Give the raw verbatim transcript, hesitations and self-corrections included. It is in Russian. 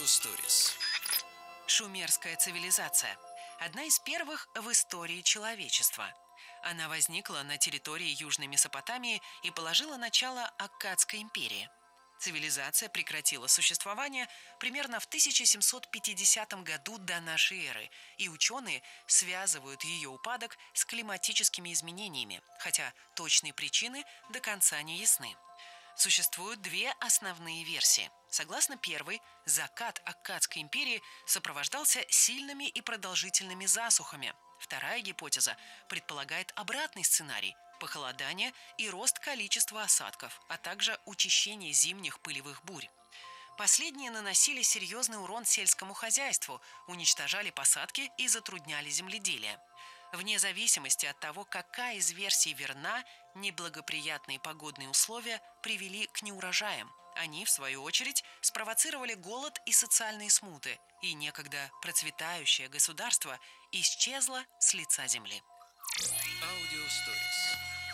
Аудиосторис. Шумерская цивилизация – одна из первых в истории человечества. Она возникла на территории Южной Месопотамии и положила начало Аккадской империи. Цивилизация прекратила существование примерно в тысяча семьсот пятидесятом году до нашей эры, и ученые связывают ее упадок с климатическими изменениями, хотя точные причины до конца не ясны. Существуют две основные версии. Согласно первой, закат Аккадской империи сопровождался сильными и продолжительными засухами. Вторая гипотеза предполагает обратный сценарий – похолодание и рост количества осадков, а также учащение зимних пылевых бурь. Последние наносили серьезный урон сельскому хозяйству, уничтожали посадки и затрудняли земледелие. Вне зависимости от того, какая из версий верна, неблагоприятные погодные условия привели к неурожаям. Они, в свою очередь, спровоцировали голод и социальные смуты, и некогда процветающее государство исчезло с лица земли. Аудиосторис.